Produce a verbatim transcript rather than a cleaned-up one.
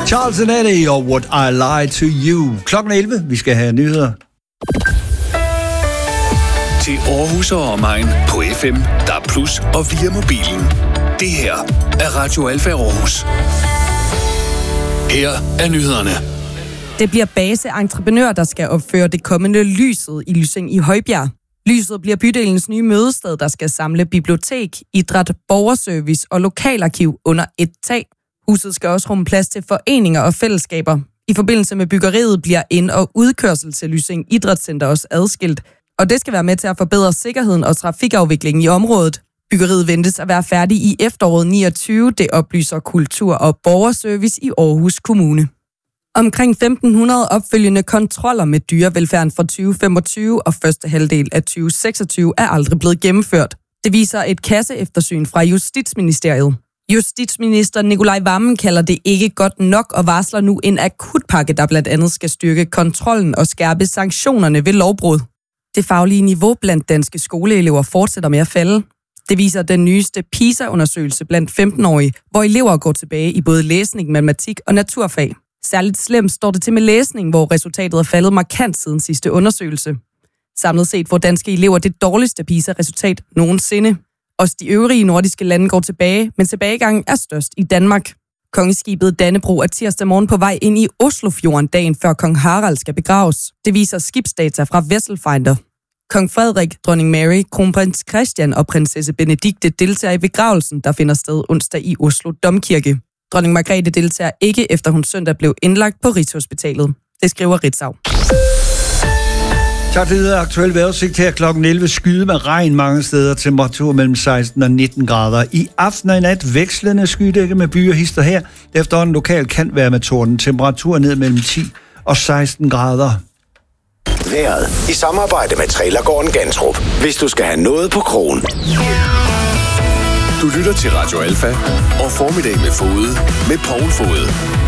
Charles and Eddie og Would I Lie to You. Klokken elleve, vi skal have nyheder. Til Aarhus og omegn på F M, D A B plus og via mobilen. Det her er Radio Alfa Aarhus. Her er nyhederne. Det bliver Base Entreprenør, der skal opføre det kommende Lyset i Lysing i Højbjerg. Lyset bliver bydelens nye mødested, der skal samle bibliotek, idræt, borgerservice og lokalarkiv under et tag. Huset skal også rumme plads til foreninger og fællesskaber. I forbindelse med byggeriet bliver ind- og udkørsel til Lysing Idrætscenter også adskilt, og det skal være med til at forbedre sikkerheden og trafikafviklingen i området. Byggeriet ventes at være færdig i efteråret niogtyve, det oplyser Kultur- og Borgerservice i Aarhus Kommune. Omkring femten hundrede opfølgende kontroller med dyrevelfærden fra tyve femogtyve og første halvdel af tyve seksogtyve er aldrig blevet gennemført. Det viser et kasseeftersyn fra Justitsministeriet. Justitsminister Nicolai Wammen kalder det ikke godt nok og varsler nu en akutpakke, der blandt andet skal styrke kontrollen og skærpe sanktionerne ved lovbrud. Det faglige niveau blandt danske skoleelever fortsætter med at falde. Det viser den nyeste PISA-undersøgelse blandt femten-årige, hvor elever går tilbage i både læsning, matematik og naturfag. Særligt slemt står det til med læsning, hvor resultatet er faldet markant siden sidste undersøgelse. Samlet set får danske elever det dårligste PISA-resultat nogensinde. Også de øvrige nordiske lande går tilbage, men tilbagegangen er størst i Danmark. Kongeskibet Dannebro er tirsdag morgen på vej ind i Oslofjorden dagen før kong Harald skal begraves. Det viser skibsdata fra Vesselfinder. Kong Frederik, dronning Mary, kronprins Christian og prinsesse Benedikte deltager i begravelsen, der finder sted onsdag i Oslo Domkirke. Dronning Margrethe deltager ikke, efter hun søndag blev indlagt på Rigshospitalet. Det skriver Ritzau. Tak for det aktuelle vejrudsigt her klokken elleve. Skyde med regn mange steder. Temperatur mellem seksten og nitten grader. I aften og i nat vekslende skydække med byer hister her. Efterhånden lokalt kan være med torden. Temperatur ned mellem ti og seksten grader. Vejret i samarbejde med Trailergården Gantrup. Hvis du skal have noget på krogen. Du lytter til Radio Alfa og Formiddag med Fode med Poul Fode.